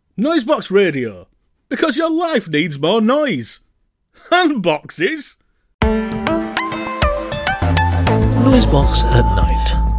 Noisebox Radio, because your life needs more noise. And boxes. Noisebox at night.